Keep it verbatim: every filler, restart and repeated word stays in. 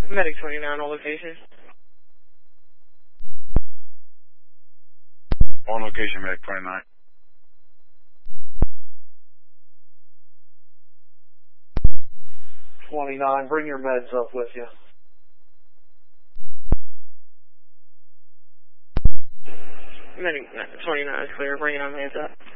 Medic twenty-nine on location. On location, Medic twenty-nine. twenty-nine, bring your meds up with you. Medic twenty-nine is clear. Bring it on hands up.